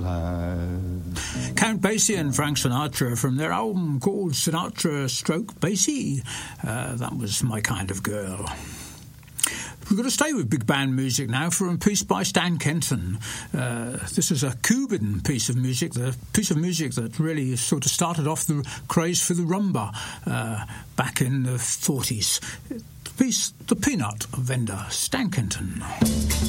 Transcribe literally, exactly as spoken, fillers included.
Count Basie and Frank Sinatra from their album called Sinatra Stroke Basie. Uh, that was My Kind of Girl. We're going to stay with big band music now for a piece by Stan Kenton. Uh, this is a Cuban piece of music, the piece of music that really sort of started off the craze for the rumba uh, back in the forties. The piece, The Peanut Vendor, Stan Kenton.